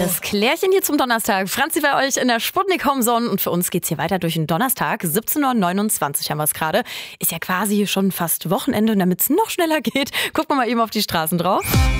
Das Klärchen hier zum Donnerstag. Franzi bei euch in der Sputnik Homezone und für uns geht's hier weiter durch den Donnerstag. 17:29 Uhr haben wir es gerade. Ist ja quasi schon fast Wochenende und damit es noch schneller geht, gucken wir mal eben auf die Straßen drauf.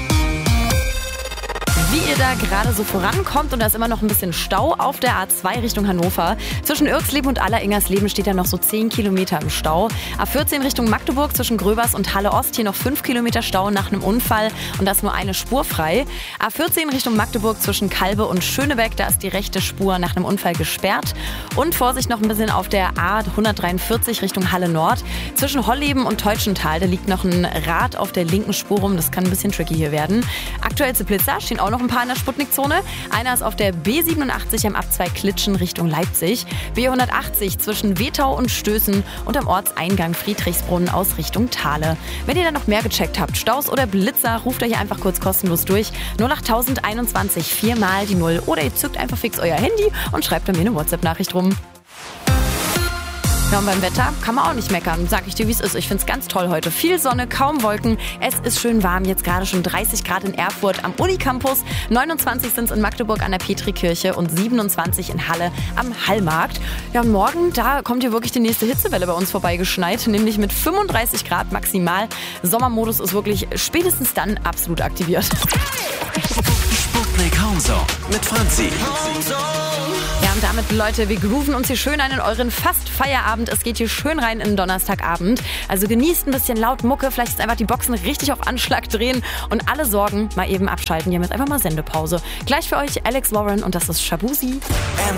Wie ihr da gerade so vorankommt und da ist immer noch ein bisschen Stau auf der A2 Richtung Hannover. Zwischen Irxleben und Alleringersleben steht da noch so 10 Kilometer im Stau. A14 Richtung Magdeburg zwischen Gröbers und Halle Ost hier noch 5 Kilometer Stau nach einem Unfall und da ist nur eine Spur frei. A14 Richtung Magdeburg zwischen Kalbe und Schönebeck, da ist die rechte Spur nach einem Unfall gesperrt. Und Vorsicht noch ein bisschen auf der A143 Richtung Halle Nord. Zwischen Holleben und Teutschental, da liegt noch ein Rad auf der linken Spur rum. Das kann ein bisschen tricky hier werden. Aktuellste Blitzer stehen auch noch ein paar in der Sputnik-Zone. Einer ist auf der B87 am Ab2 Klitschen Richtung Leipzig. B180 zwischen Wetau und Stößen und am Ortseingang Friedrichsbrunn aus Richtung Thale. Wenn ihr dann noch mehr gecheckt habt, Staus oder Blitzer, ruft euch einfach kurz kostenlos durch. 08021 4 mal die 0 oder ihr zückt einfach fix euer Handy und schreibt bei mir eine WhatsApp-Nachricht rum. Ja, und beim Wetter kann man auch nicht meckern, sag ich dir, wie es ist. Ich find's ganz toll heute. Viel Sonne, kaum Wolken. Es ist schön warm, jetzt gerade schon 30 Grad in Erfurt am Unicampus. 29 sind es in Magdeburg an der Petrikirche und 27 in Halle am Hallmarkt. Ja, und morgen, da kommt hier wirklich die nächste Hitzewelle bei uns vorbeigeschneit, nämlich mit 35 Grad maximal. Sommermodus ist wirklich spätestens dann absolut aktiviert. Sputnik Homezone mit Franzi. Ja, und damit, Leute, wir grooven uns hier schön ein in euren fast Feierabend. Es geht hier schön rein in den Donnerstagabend. Also genießt ein bisschen laut Mucke, vielleicht ist einfach die Boxen richtig auf Anschlag drehen und alle Sorgen mal eben abschalten. Hier mit einfach mal Sendepause. Gleich für euch Alex Warren und das ist Shabuzi.